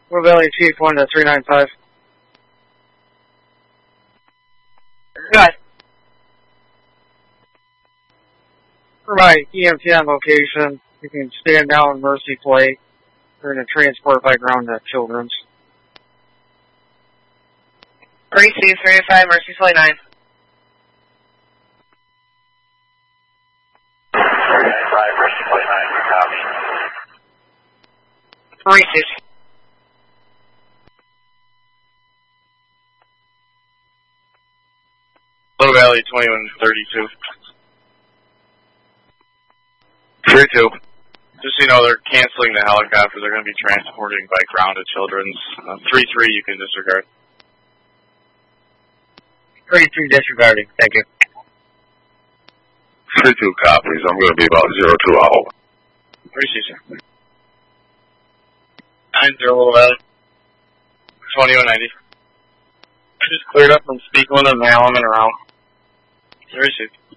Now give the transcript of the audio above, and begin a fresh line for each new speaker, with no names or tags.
Blue Valley Chief 1 to 395.
Good.
For my EMT on location, you can stand down Mercy Plate. We're going to transport by ground to Children's.
3C305, Mercy Flight 9.
395, Mercy Flight 9, copy.
3C.
Blue Valley 2132. 32. Just so you know, they're canceling the helicopter. They're going to be transporting by ground to Children's. 3-3, you can disregard.
3-2 disregarding. Thank you.
3-2 copies. I'm going to be about 02 out.
3C, sir. 90, Blue Valley. 2190.
Just cleared up from Speakland and Allen and around.
3C.